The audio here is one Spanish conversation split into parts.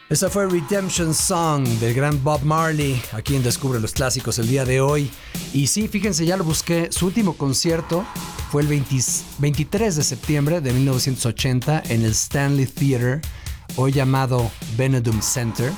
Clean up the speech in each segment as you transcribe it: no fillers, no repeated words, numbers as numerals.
Esa fue Redemption Song del gran Bob Marley, aquí en Descubre los Clásicos el día de hoy. Y sí, fíjense, ya lo busqué, su último concierto fue el 23 de septiembre de 1980 en el Stanley Theater, hoy llamado Benedum Center.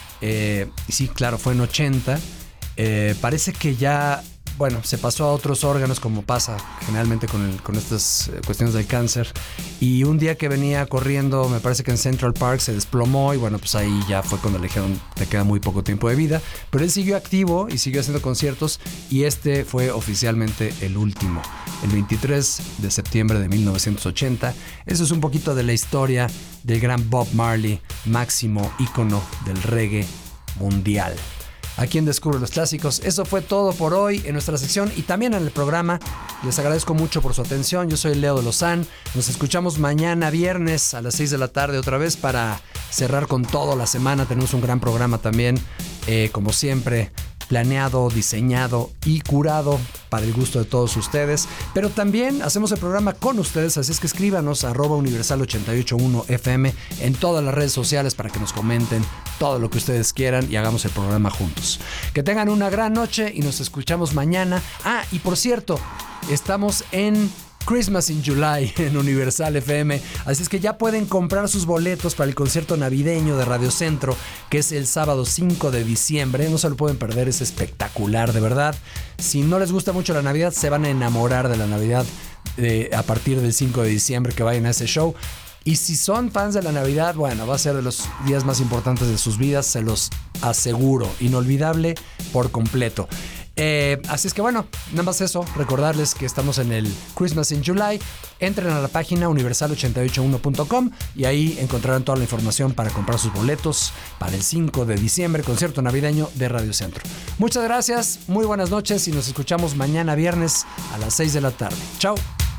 Y sí, claro, fue en 80. Parece que ya, bueno, se pasó a otros órganos, como pasa generalmente con estas cuestiones del cáncer. Y un día que venía corriendo, me parece que en Central Park, se desplomó y bueno, pues ahí ya fue cuando le dijeron te queda muy poco tiempo de vida. Pero él siguió activo y siguió haciendo conciertos y este fue oficialmente el último, el 23 de septiembre de 1980. Eso es un poquito de la historia del gran Bob Marley, máximo ícono del reggae mundial. Aquí en Descubre los Clásicos. Eso fue todo por hoy en nuestra sección y también en el programa. Les agradezco mucho por su atención. Yo soy Leo de Lozán. Nos escuchamos mañana viernes a las 6 de la tarde otra vez para cerrar con toda la semana. Tenemos un gran programa también, como siempre, planeado, diseñado y curado para el gusto de todos ustedes. Pero también hacemos el programa con ustedes, así es que escríbanos @universal881fm en todas las redes sociales para que nos comenten todo lo que ustedes quieran y hagamos el programa juntos. Que tengan una gran noche y nos escuchamos mañana. Ah, y por cierto, estamos en Christmas in July en Universal FM, así es que ya pueden comprar sus boletos para el concierto navideño de Radio Centro, que es el sábado 5 de diciembre. No se lo pueden perder, es espectacular, de verdad. Si no les gusta mucho la Navidad, se van a enamorar de la Navidad a partir del 5 de diciembre, que vayan a ese show. Y si son fans de la Navidad, bueno, va a ser de los días más importantes de sus vidas, se los aseguro, inolvidable por completo. Así es que bueno, nada más eso, recordarles que estamos en el Christmas in July. Entren a la página universal881.com y ahí encontrarán toda la información para comprar sus boletos para el 5 de diciembre, concierto navideño de Radio Centro. Muchas gracias, muy buenas noches y nos escuchamos mañana viernes a las 6 de la tarde. Chao.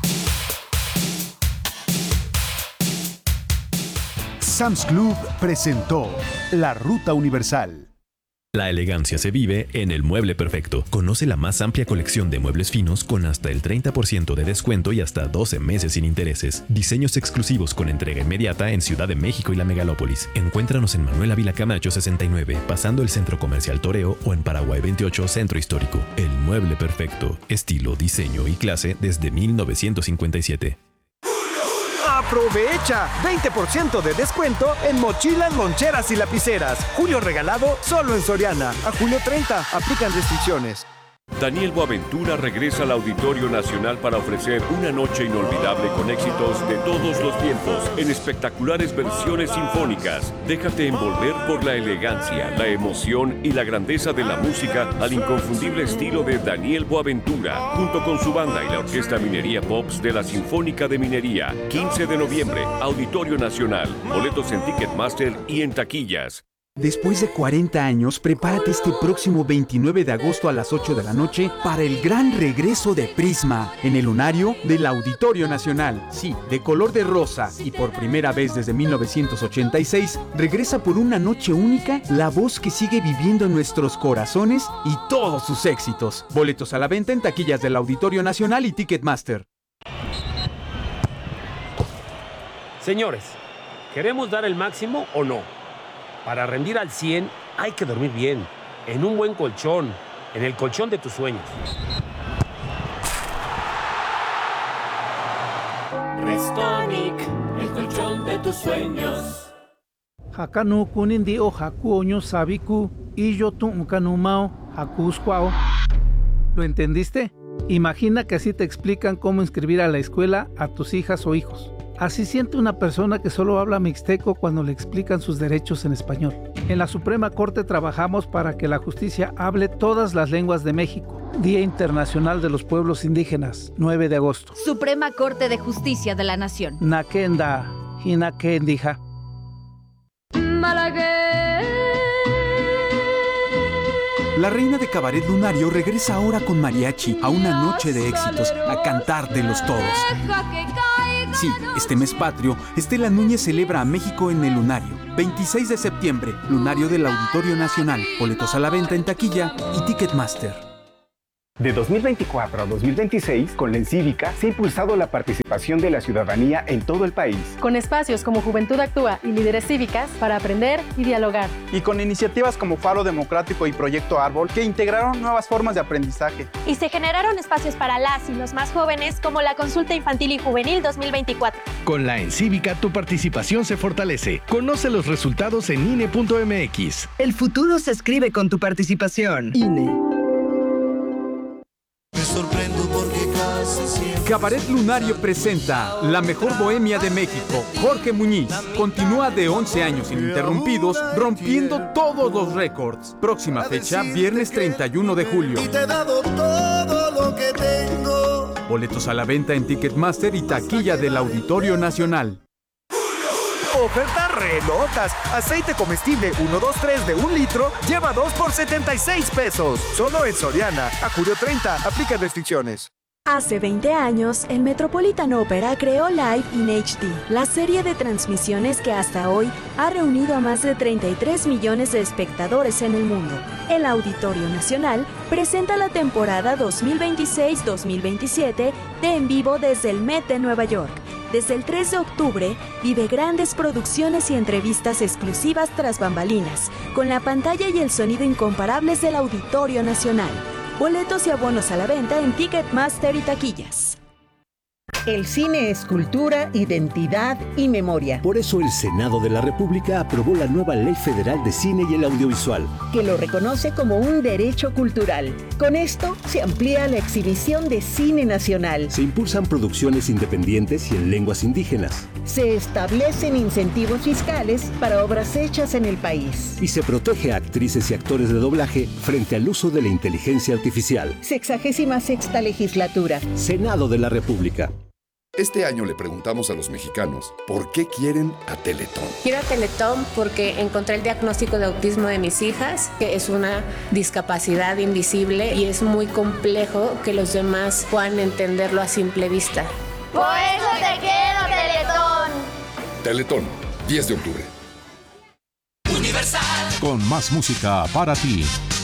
Sam's Club presentó La Ruta Universal. La elegancia se vive en El Mueble Perfecto. Conoce la más amplia colección de muebles finos con hasta el 30% de descuento y hasta 12 meses sin intereses. Diseños exclusivos con entrega inmediata en Ciudad de México y la Megalópolis. Encuéntranos en Manuel Ávila Camacho 69, pasando el Centro Comercial Toreo, o en Paraguay 28, Centro Histórico. El Mueble Perfecto. Estilo, diseño y clase desde 1957. ¡Aprovecha! 20% de descuento en mochilas, loncheras y lapiceras. Julio regalado solo en Soriana. A julio 30. Aplican restricciones. Daniel Boaventura regresa al Auditorio Nacional para ofrecer una noche inolvidable con éxitos de todos los tiempos en espectaculares versiones sinfónicas. Déjate envolver por la elegancia, la emoción y la grandeza de la música al inconfundible estilo de Daniel Boaventura, junto con su banda y la Orquesta Minería Pops de la Sinfónica de Minería. 15 de noviembre, Auditorio Nacional. Boletos en Ticketmaster y en taquillas. Después de 40 años, prepárate este próximo 29 de agosto a las 8 de la noche para el gran regreso de Prisma en el lunario del Auditorio Nacional. Sí, de color de rosa y por primera vez desde 1986, regresa por una noche única la voz que sigue viviendo en nuestros corazones y todos sus éxitos. Boletos a la venta en taquillas del Auditorio Nacional y Ticketmaster. Señores, ¿queremos dar el máximo o no? Para rendir al 100 hay que dormir bien, en un buen colchón, en el colchón de tus sueños. Restonic, el colchón de tus sueños. Hakanu kunindi o haku oño sabiku y yo tu ukanumao hakuskwao. ¿Lo entendiste? Imagina que así te explican cómo inscribir a la escuela a tus hijas o hijos. Así siente una persona que solo habla mixteco cuando le explican sus derechos en español. En la Suprema Corte trabajamos para que la justicia hable todas las lenguas de México. Día Internacional de los Pueblos Indígenas, 9 de agosto. Suprema Corte de Justicia de la Nación. Nakenda, Hinakendija. La reina de cabaret lunario regresa ahora con mariachi a una noche de éxitos, a cantártelos todos. Sí, este mes patrio, Estela Núñez celebra a México en el lunario. 26 de septiembre, lunario del Auditorio Nacional. Boletos a la venta en taquilla y Ticketmaster. De 2024 a 2026, con la Encívica se ha impulsado la participación de la ciudadanía en todo el país. Con espacios como Juventud Actúa y Líderes Cívicas para aprender y dialogar. Y con iniciativas como Faro Democrático y Proyecto Árbol que integraron nuevas formas de aprendizaje. Y se generaron espacios para las y los más jóvenes como la Consulta Infantil y Juvenil 2024. Con la Encívica tu participación se fortalece. Conoce los resultados en INE.mx. El futuro se escribe con tu participación. INE. Me sorprendo porque casi siempre... Cabaret Lunario presenta La Mejor Bohemia de México. Jorge Muñiz continúa de 11 años ininterrumpidos, rompiendo todos los récords. Próxima fecha, viernes 31 de julio. Y te he dado todo lo que tengo. Boletos a la venta en Ticketmaster y taquilla del Auditorio Nacional. Ofertas re locas. Aceite comestible 123 de 1 litro, lleva 2 por 76 pesos. Solo en Soriana. A julio 30, aplica restricciones. Hace 20 años, el Metropolitan Opera creó Live in HD, la serie de transmisiones que hasta hoy ha reunido a más de 33 millones de espectadores en el mundo. El Auditorio Nacional presenta la temporada 2026-2027 de En Vivo desde el Met de Nueva York. Desde el 3 de octubre, vive grandes producciones y entrevistas exclusivas tras bambalinas, con la pantalla y el sonido incomparables del Auditorio Nacional. Boletos y abonos a la venta en Ticketmaster y taquillas. El cine es cultura, identidad y memoria. Por eso el Senado de la República aprobó la nueva Ley Federal de Cine y el Audiovisual, que lo reconoce como un derecho cultural. Con esto se amplía la exhibición de cine nacional. Se impulsan producciones independientes y en lenguas indígenas. Se establecen incentivos fiscales para obras hechas en el país. Y se protege a actrices y actores de doblaje frente al uso de la inteligencia artificial. 66ª legislatura. Senado de la República. Este año le preguntamos a los mexicanos por qué quieren a Teletón. Quiero a Teletón porque encontré el diagnóstico de autismo de mis hijas, que es una discapacidad invisible y es muy complejo que los demás puedan entenderlo a simple vista. Por eso te quiero, Teletón. Teletón, 10 de octubre. Universal. Con más música para ti.